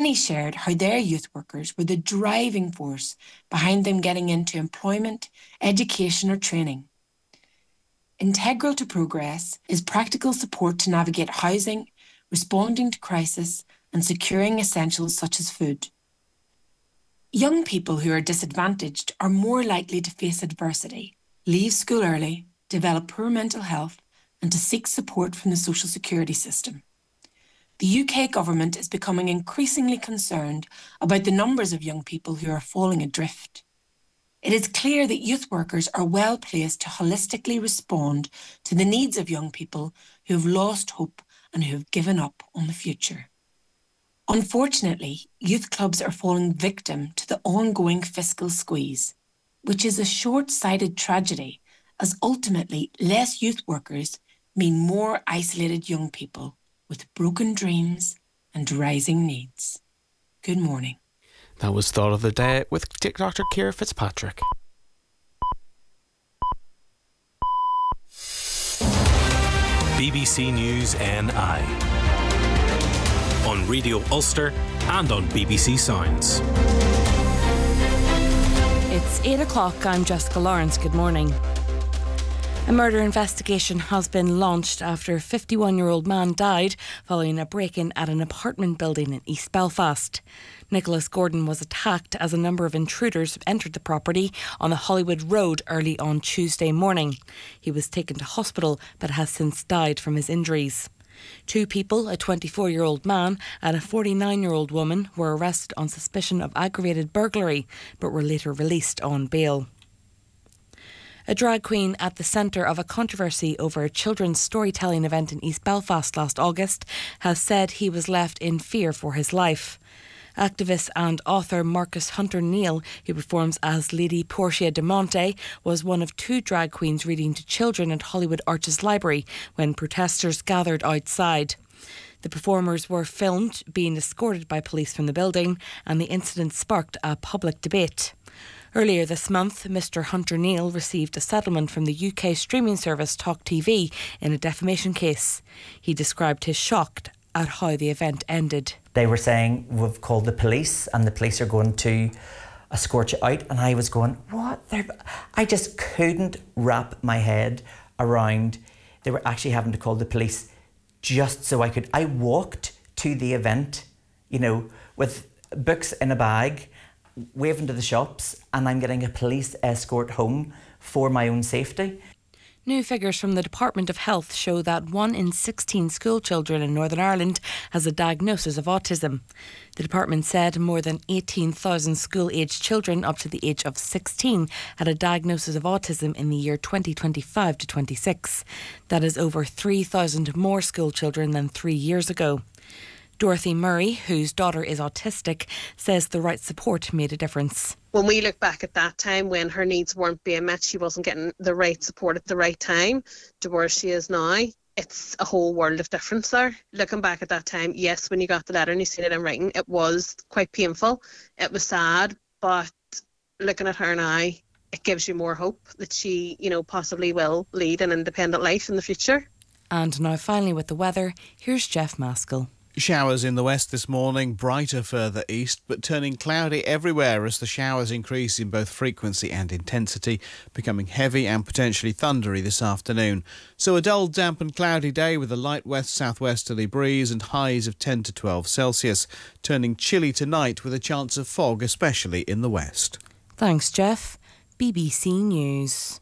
Many shared how their youth workers were the driving force behind them getting into employment, education or training. Integral to progress is practical support to navigate housing, responding to crisis and securing essentials such as food. Young people who are disadvantaged are more likely to face adversity, leave school early, develop poor mental health and to seek support from the social security system. The UK government is becoming increasingly concerned about the numbers of young people who are falling adrift. It is clear that youth workers are well placed to holistically respond to the needs of young people who have lost hope and who have given up on the future. Unfortunately, youth clubs are falling victim to the ongoing fiscal squeeze, which is a short-sighted tragedy, as ultimately less youth workers mean more isolated young people with broken dreams and rising needs. Good morning. That was Thought of the Day with Dr. Ciara Fitzpatrick. BBC News NI on Radio Ulster and on BBC Sounds. It's 8 o'clock. I'm Jessica Lawrence. Good morning. A murder investigation has been launched after a 51-year-old man died following a break-in at an apartment building in East Belfast. Nicholas Gordon was attacked as a number of intruders entered the property on the Hollywood Road early on Tuesday morning. He was taken to hospital but has since died from his injuries. Two people, a 24-year-old man and a 49-year-old woman, were arrested on suspicion of aggravated burglary but were later released on bail. A drag queen at the centre of a controversy over a children's storytelling event in East Belfast last August has said he was left in fear for his life. Activist and author Marcus Hunter Neal, who performs as Lady Portia de Monte, was one of two drag queens reading to children at Hollywood Arches Library when protesters gathered outside. The performers were filmed being escorted by police from the building, and the incident sparked a public debate. Earlier this month, Mr Hunter Neal received a settlement from the UK streaming service Talk TV in a defamation case. He described his shock at how the event ended. They were saying, we've called the police and the police are going to escort you out. And I was going, what? I just couldn't wrap my head around they were actually having to call the police just so I could. I walked to the event, with books in a bag, waving to the shops, and I'm getting a police escort home for my own safety. New figures from the Department of Health show that 1 in 16 school children in Northern Ireland has a diagnosis of autism. The department said more than 18,000 school-aged children up to the age of 16 had a diagnosis of autism in the year 2025 to 26. That is over 3,000 more school children than 3 years ago. Dorothy Murray, whose daughter is autistic, says the right support made a difference. When we look back at that time when her needs weren't being met, she wasn't getting the right support at the right time to where she is now. It's a whole world of difference there. Looking back at that time, yes, when you got the letter and you seen it in writing, it was quite painful. It was sad, but looking at her now, it gives you more hope that she, possibly will lead an independent life in the future. And now finally with the weather, here's Jeff Maskell. Showers in the west this morning, brighter further east, but turning cloudy everywhere as the showers increase in both frequency and intensity, becoming heavy and potentially thundery this afternoon. So a dull, damp and cloudy day with a light west-southwesterly breeze and highs of 10 to 12 Celsius, turning chilly tonight with a chance of fog, especially in the west. Thanks, Jeff. BBC News.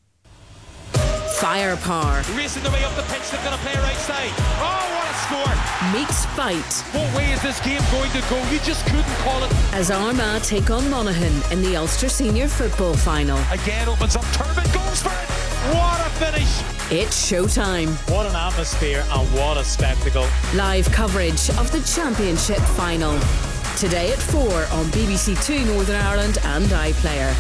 Firepower. Racing the way up the pitch, they're going to play right side. Oh, what a score! Meets fight. What way is this game going to go? You just couldn't call it. As Armagh take on Monaghan in the Ulster Senior Football Final. Again opens up, Turbin goes for it. What a finish! It's showtime. What an atmosphere and what a spectacle. Live coverage of the Championship Final. Today at 4 on BBC Two Northern Ireland and iPlayer.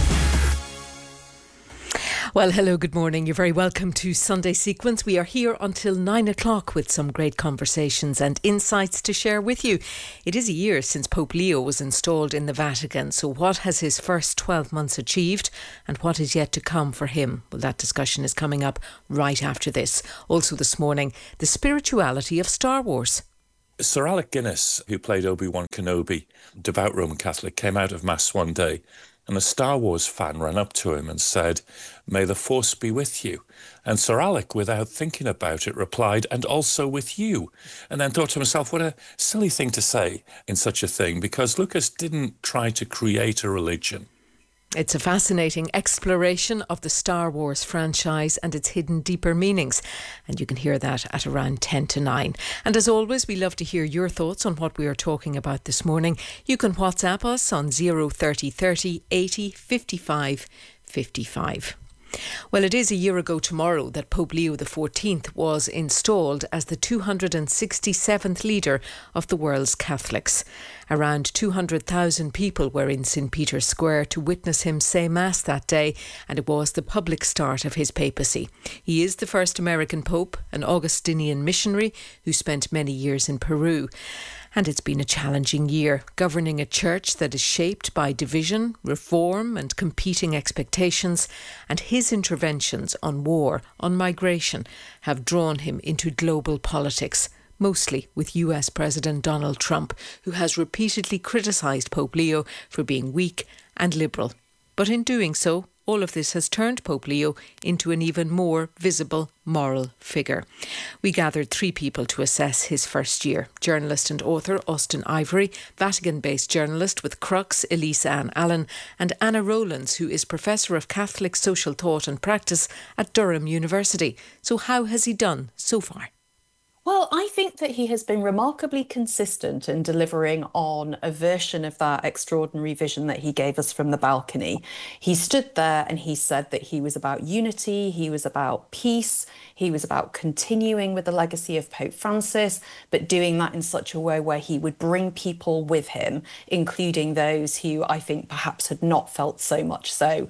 Well, hello, good morning. You're very welcome to Sunday Sequence. We are here until 9 o'clock with some great conversations and insights to share with you. It is a year since Pope Leo was installed in the Vatican. So what has his first 12 months achieved and what is yet to come for him? Well, that discussion is coming up right after this. Also this morning, the spirituality of Star Wars. Sir Alec Guinness, who played Obi-Wan Kenobi, devout Roman Catholic, came out of Mass one day and a Star Wars fan ran up to him and said, "May the Force be with you." And Sir Alec, without thinking about it, replied, "And also with you." And then thought to himself, what a silly thing to say in such a thing, because Lucas didn't try to create a religion. It's a fascinating exploration of the Star Wars franchise and its hidden deeper meanings. And you can hear that at around 10 to 9. And as always, we love to hear your thoughts on what we are talking about this morning. You can WhatsApp us on 03030 80 55 55. Well, it is a year ago tomorrow that Pope Leo XIV was installed as the 267th leader of the world's Catholics. Around 200,000 people were in St. Peter's Square to witness him say Mass that day, and it was the public start of his papacy. He is the first American Pope, an Augustinian missionary who spent many years in Peru. And it's been a challenging year, governing a church that is shaped by division, reform and competing expectations. And his interventions on war, on migration, have drawn him into global politics, mostly with US President Donald Trump, who has repeatedly criticised Pope Leo for being weak and liberal. But in doing so, all of this has turned Pope Leo into an even more visible moral figure. We gathered 3 people to assess his first year. Journalist and author Austin Ivory, Vatican-based journalist with Crux, Elise Ann Allen, and Anna Rowlands, who is Professor of Catholic Social Thought and Practice at Durham University. So how has he done so far? Well, I think that he has been remarkably consistent in delivering on a version of that extraordinary vision that he gave us from the balcony. He stood there and he said that he was about unity, he was about peace, he was about continuing with the legacy of Pope Francis, but doing that in such a way where he would bring people with him, including those who I think perhaps had not felt so much so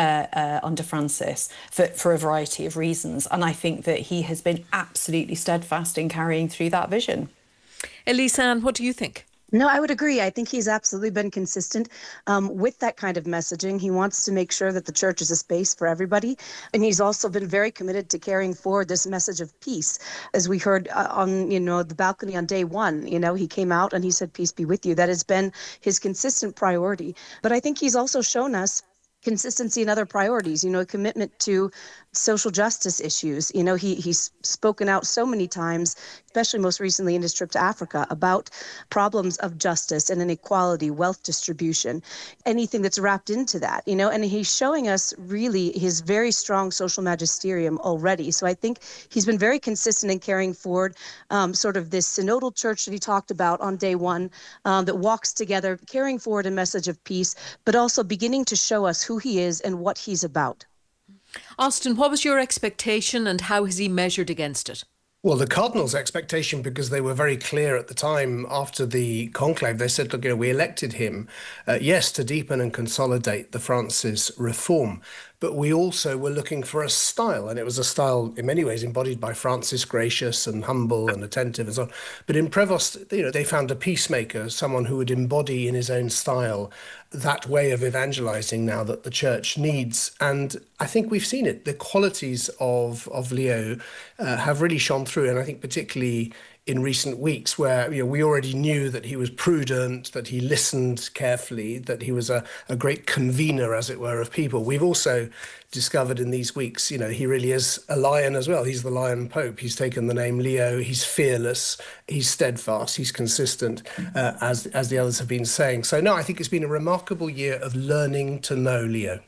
under Francis for a variety of reasons. And I think that he has been absolutely steadfast in carrying through that vision. Elise Ann, what do you think? No, I would agree. I think he's absolutely been consistent with that kind of messaging. He wants to make sure that the church is a space for everybody. And he's also been very committed to carrying forward this message of peace. As we heard on, the balcony on day one, he came out and he said, "Peace be with you." That has been his consistent priority. But I think he's also shown us consistency in other priorities, a commitment to social justice issues. He's spoken out so many times, especially most recently in his trip to Africa, about problems of justice and inequality, wealth distribution, anything that's wrapped into that, and he's showing us really his very strong social magisterium already. So I think he's been very consistent in carrying forward sort of this synodal church that he talked about on day one, that walks together, carrying forward a message of peace, but also beginning to show us who he is and what he's about. Austin, what was your expectation and how has he measured against it? Well, the Cardinals' expectation, because they were very clear at the time after the conclave, they said, look, we elected him, yes, to deepen and consolidate the Francis reform. But we also were looking for a style, and it was a style in many ways embodied by Francis, gracious and humble and attentive and so on. But in Prevost, they found a peacemaker, someone who would embody in his own style that way of evangelizing now that the church needs. And I think we've seen it. The qualities of Leo have really shone through, and I think particularly in recent weeks where we already knew that he was prudent, that he listened carefully, that he was a great convener, as it were, of people. We've also discovered in these weeks, he really is a lion as well. He's the Lion Pope. He's taken the name Leo. He's fearless. He's steadfast. He's consistent, as the others have been saying. So no, I think it's been a remarkable year of learning to know Leo.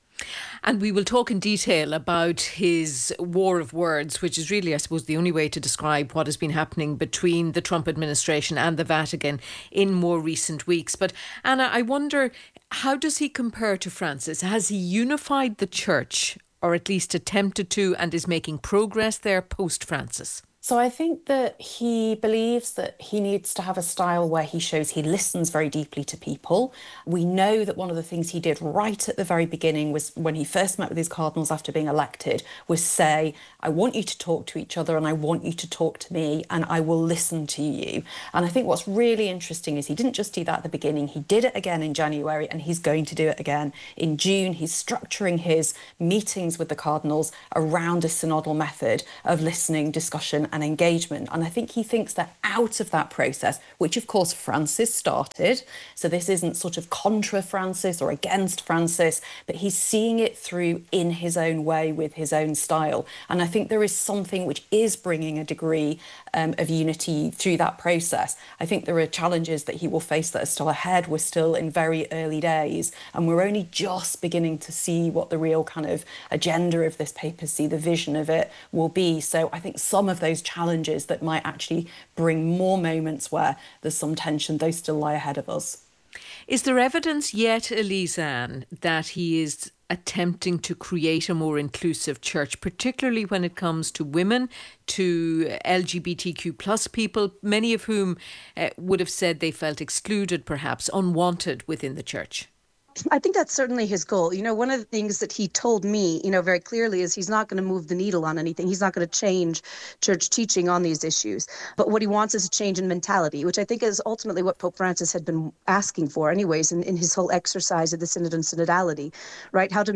And we will talk in detail about his war of words, which is really, I suppose, the only way to describe what has been happening between the Trump administration and the Vatican in more recent weeks. But Anna, I wonder, how does he compare to Francis? Has he unified the church, or at least attempted to, and is making progress there post-Francis? So I think that he believes that he needs to have a style where he shows he listens very deeply to people. We know that one of the things he did right at the very beginning was when he first met with his cardinals after being elected was say, I want you to talk to each other and I want you to talk to me and I will listen to you. And I think what's really interesting is he didn't just do that at the beginning, he did it again in January and he's going to do it again in June. He's structuring his meetings with the cardinals around a synodal method of listening, discussion and engagement. And I think he thinks that out of that process, which of course Francis started, so this isn't sort of contra Francis or against Francis, but he's seeing it through in his own way with his own style. And I think there is something which is bringing a degree of unity through that process. I think there are challenges that he will face that are still ahead. We're still in very early days, and we're only just beginning to see what the real kind of agenda of this papacy, the vision of it, will be. So I think some of those challenges that might actually bring more moments where there's some tension, those still lie ahead of us. Is there evidence yet, Elise-Anne, that he is attempting to create a more inclusive church, particularly when it comes to women, to LGBTQ plus people, many of whom would have said they felt excluded, perhaps unwanted within the church? I think that's certainly his goal. You know, one of the things that he told me, very clearly is he's not going to move the needle on anything. He's not going to change church teaching on these issues. But what he wants is a change in mentality, which I think is ultimately what Pope Francis had been asking for anyways in his whole exercise of the synod and synodality, right? How to